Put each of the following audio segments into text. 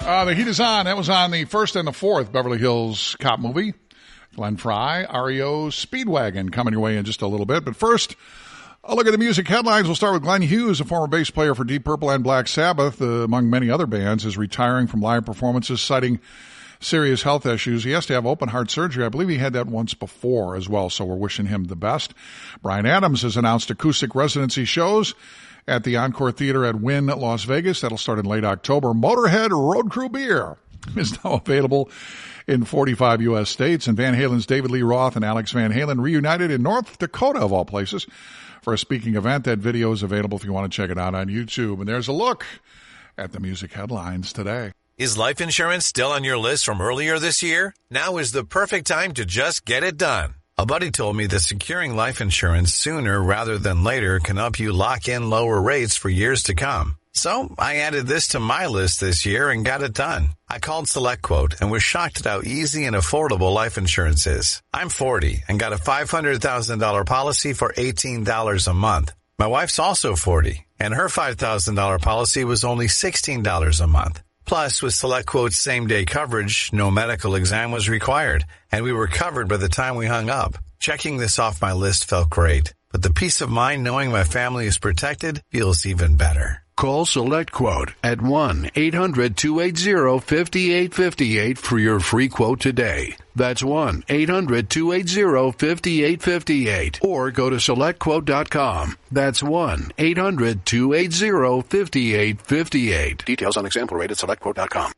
The Heat is on. That was on the first and the fourth Beverly Hills Cop movie. Glenn Frey, REO Speedwagon coming your way in just a little bit. But first, a look at the music headlines. We'll start with Glenn Hughes, a former bass player for Deep Purple and Black Sabbath, among many other bands, is retiring from live performances, citing serious health issues. He has to have open heart surgery. I believe he had that once before as well, so we're wishing him the best. Bryan Adams has announced acoustic residency shows at the Encore Theater at Wynn, Las Vegas. That'll start in late October. Motorhead Road Crew Beer is now available in 45 U.S. states. And Van Halen's David Lee Roth and Alex Van Halen reunited in North Dakota, of all places, for a speaking event. That video is available if you want to check it out on YouTube. And there's a look at the music headlines today. Is life insurance still on your list from earlier this year? Now is the perfect time to just get it done. A buddy told me that securing life insurance sooner rather than later can help you lock in lower rates for years to come. So I added this to my list this year and got it done. I called SelectQuote and was shocked at how easy and affordable life insurance is. I'm 40 and got a $500,000 policy for $18 a month. My wife's also 40 and her $5,000 policy was only $16 a month. Plus, with SelectQuote's same-day coverage, no medical exam was required, and we were covered by the time we hung up. Checking this off my list felt great, but the peace of mind knowing my family is protected feels even better. Call SelectQuote at 1-800-280-5858 for your free quote today. That's 1-800-280-5858. Or go to SelectQuote.com. That's 1-800-280-5858. Details on example rate at SelectQuote.com.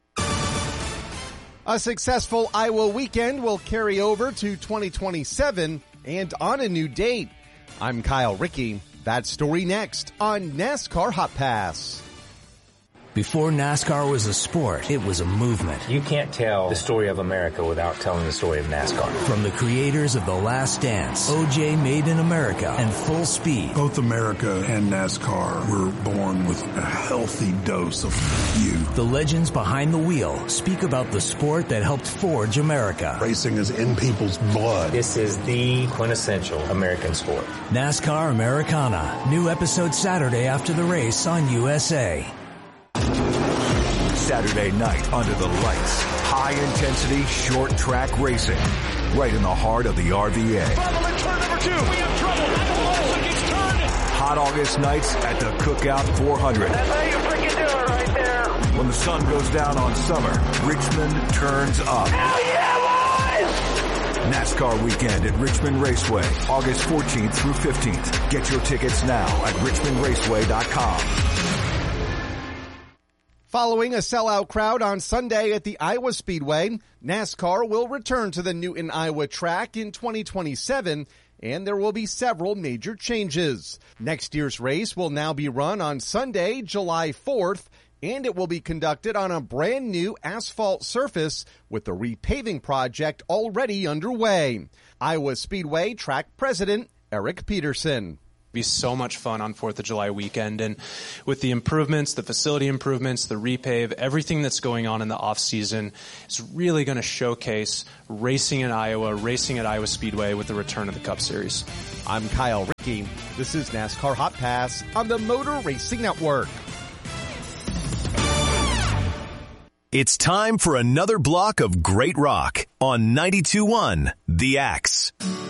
A successful Iowa weekend will carry over to 2027 and on a new date. I'm Kyle Rickey. That story next on NASCAR Hot Pass. Before NASCAR was a sport, it was a movement. You can't tell the story of America without telling the story of NASCAR. From the creators of The Last Dance, OJ Made in America, and Full Speed. Both America and NASCAR were born with a healthy dose of youth. The legends behind the wheel speak about the sport that helped forge America. Racing is in people's blood. This is the quintessential American sport. NASCAR Americana. New episode Saturday after the race on USA. Saturday night under the lights. High-intensity, short-track racing. Right in the heart of the RVA. Trouble in turn number 2. We have trouble. Olsen gets turned. Hot August nights at the Cookout 400. That's how you freaking do it right there. When the sun goes down on summer, Richmond turns up. Hell yeah, boys! NASCAR weekend at Richmond Raceway, August 14th through 15th. Get your tickets now at richmondraceway.com. Following a sellout crowd on Sunday at the Iowa Speedway, NASCAR will return to the Newton, Iowa track in 2027, and there will be several major changes. Next year's race will now be run on Sunday, July 4th, and it will be conducted on a brand new asphalt surface with the repaving project already underway. Iowa Speedway track president Eric Peterson. Be so much fun on 4th of July weekend, and with the improvements, the facility improvements, the repave, everything that's going on in the off season is really going to showcase racing in Iowa, racing at Iowa Speedway with the return of the Cup Series. I'm Kyle Rickey. This is NASCAR Hot Pass on the Motor Racing Network. It's time for another block of great rock on 92.1 The Axe.